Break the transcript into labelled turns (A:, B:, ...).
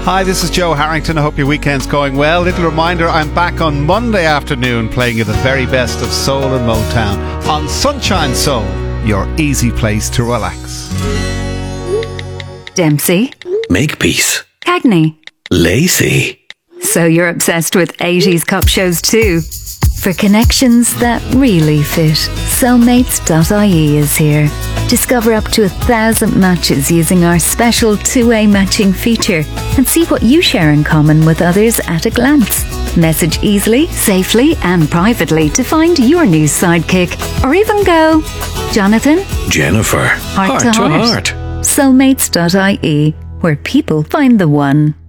A: Hi, this is Joe Harrington. I hope your weekend's going well. Little reminder, I'm back on Monday afternoon playing you the very best of soul and Motown on Sunshine Soul, your easy place to relax.
B: Dempsey.
C: Makepeace.
B: Cagney.
C: Lacey.
B: So you're obsessed with 80s cop shows too? For connections that really fit, Soulmates.ie is here. Discover up to 1,000 matches using our special two-way matching feature and see what you share in common with others at a glance. Message easily, safely and privately to find your new sidekick, or even go Jonathan,
C: Jennifer,
B: heart to heart. Soulmates.ie, where people find the one.